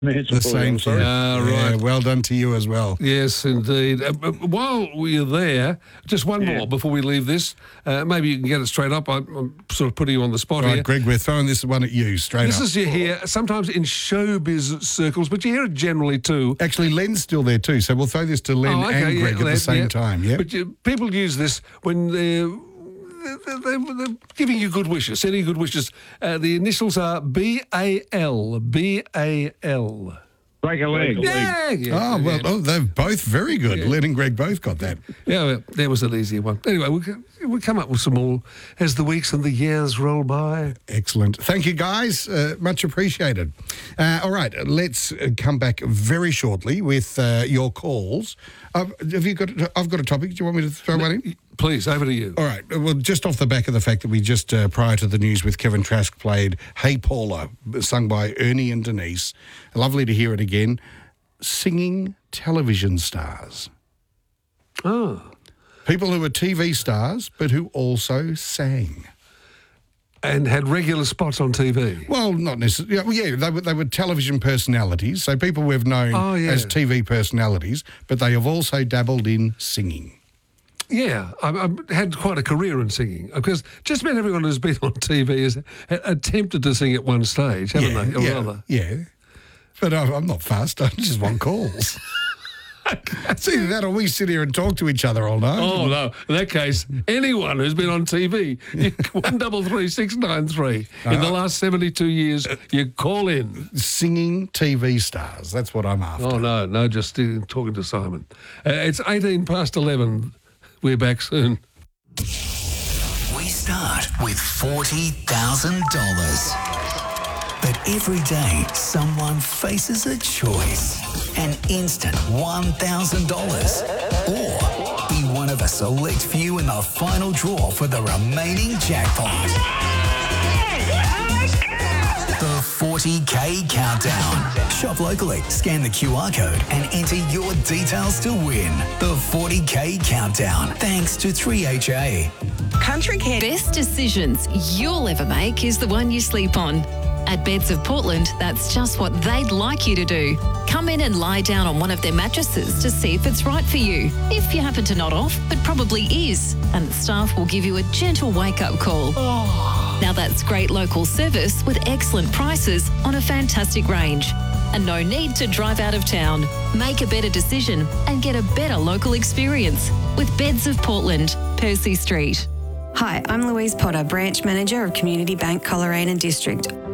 The same thing. Right. Yeah, well done to you as well. Yes, indeed. While we're there, just one more before we leave this. Maybe you can get it straight up. I'm sort of putting you on the spot Right, here. Greg, we're throwing this one at you, straight This up. is you hear sometimes in showbiz circles, but you hear it generally too. Actually, Len's still there too, so we'll throw this to Len and Greg at the same time. Yeah. But people use this when they're giving you good wishes, sending good wishes. The initials are BAL. BAL. Break a leg. They're both very good. Yeah. Len and Greg both got that. Yeah, well, there was an easier one. Anyway, we'll come up with some more as the weeks and the years roll by. Excellent. Thank you, guys. Much appreciated. All right, let's come back very shortly with your calls. I've got a topic. Do you want me to throw one in? Please, over to you. All right. Well, just off the back of the fact that we just, prior to the news with Kevin Trask, played Hey Paula, sung by Ernie and Denise. Lovely to hear it again. Singing television stars. Oh. People who are TV stars, but who also sang. And had regular spots on TV. Well, not necessarily. Yeah, they were television personalities, so people we've known as TV personalities, but they have also dabbled in singing. Yeah, I've had quite a career in singing because just about everyone who's been on TV has attempted to sing at one stage, haven't they? Or rather. Yeah. But I'm not fast. I just want calls. It's either that or we sit here and talk to each other all night. Oh, no. In that case, anyone who's been on TV, 133693. In the last 72 years, you call in. Singing TV stars. That's what I'm after. Oh, no, just talking to Simon. It's 18 past 11. We're back soon. We start with $40,000. But every day, someone faces a choice. An instant $1,000. Or be one of a select few in the final draw for the remaining jackpot. The 40K Countdown. Shop locally, scan the QR code and enter your details to win. The 40K Countdown. Thanks to 3HA. Country Care. Best decisions you'll ever make is the one you sleep on. At Beds of Portland, that's just what they'd like you to do. Come in and lie down on one of their mattresses to see if it's right for you. If you happen to nod off, it probably is. And the staff will give you a gentle wake-up call. Now that's great local service with excellent prices on a fantastic range. And no need to drive out of town. Make a better decision and get a better local experience with Beds of Portland, Percy Street. Hi, I'm Louise Potter, Branch Manager of Community Bank Coleraine District.